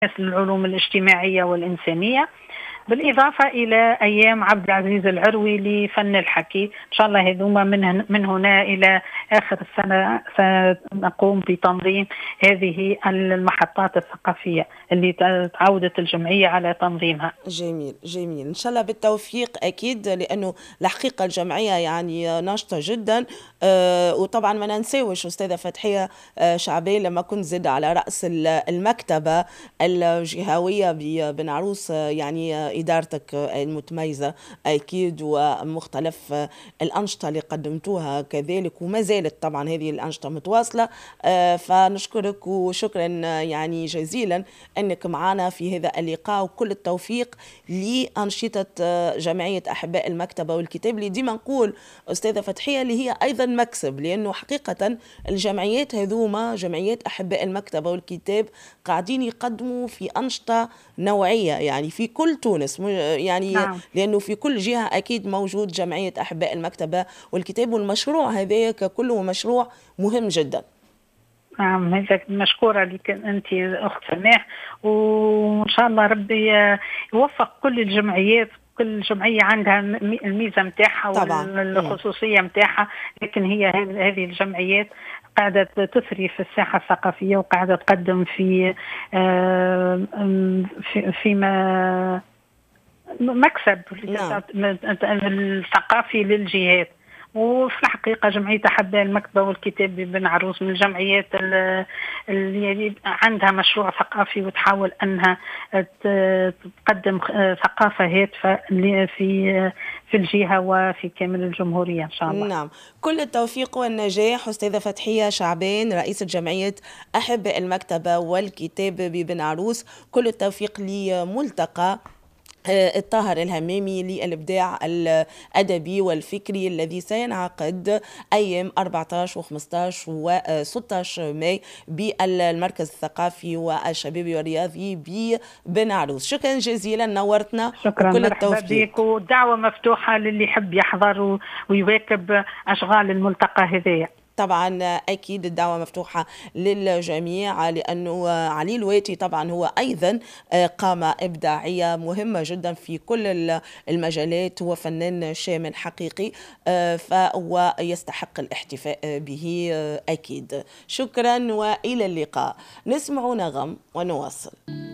العلوم الاجتماعية والإنسانية، بالإضافة إلى أيام عبد العزيز العروي لفن الحكي. إن شاء الله هذوما من هنا إلى آخر السنة سنقوم بتنظيم هذه المحطات الثقافية اللي تعودت الجمعية على تنظيمها. جميل جميل، إن شاء الله بالتوفيق أكيد، لأنه الحقيقة الجمعية يعني ناشطة جدا. وطبعا ما ننساوش أستاذة فتحية شعبان لما كنت زد على رأس المكتبة الجهوية ببن عروس، يعني إدارتك المتميزة أكيد، ومختلف الأنشطة اللي قدمتوها كذلك، وما زالت طبعا هذه الأنشطة متواصلة. فنشكرك وشكرا يعني جزيلا أنك معنا في هذا اللقاء، وكل التوفيق لأنشطة جمعية أحباء المكتبة والكتاب، اللي ديما نقول أستاذة فتحية اللي هي أيضا مكسب، لأنه حقيقة الجمعيات هذوما جمعيات أحباء المكتبة والكتاب قاعدين يقدموا في أنشطة نوعية يعني في كل تونس، يعني نعم. لأنه في كل جهة أكيد موجود جمعية أحباء المكتبة والكتاب، والمشروع هذا ككله مشروع مهم جدا. نعم، هذاك مشكورة لك أنت أخت سماح، وإن شاء الله ربي يوفق كل الجمعيات. كل جمعية عندها الميزة متاعها طبعا. والخصوصية متاعها، لكن هي هذه الجمعيات قاعدة تثري في الساحة الثقافية، وقاعدة تقدم فيما مكسب نعم. الثقافي للجهات. وفي الحقيقة جمعية أحباء المكتبة والكتاب بن عروس من الجمعيات اللي عندها مشروع ثقافي وتحاول أنها تقدم ثقافة هادفة في الجهة وفي كامل الجمهورية إن شاء الله. نعم، كل التوفيق والنجاح أستاذة فتحية شعبان رئيسة جمعية أحباء المكتبة والكتاب ببن عروس. كل التوفيق لملتقى الطاهر الهمامي للإبداع الأدبي والفكري الذي سينعقد أيام 14 و15 و16 ماي بالمركز الثقافي والشبابي والرياضي ببن عروس. شكرا جزيلا، نورتنا. شكرا، وكل مرحبا التوفيق بك، والدعوة مفتوحة للي يحب يحضر ويواكب أشغال الملتقى هذايا. طبعا أكيد الدعوة مفتوحة للجميع، لأنه علي الواتي طبعا هو أيضا قامة إبداعية مهمة جدا في كل المجالات، هو فنان شامل حقيقي، فهو يستحق الاحتفاء به أكيد. شكرا وإلى اللقاء. نسمع نغم ونواصل.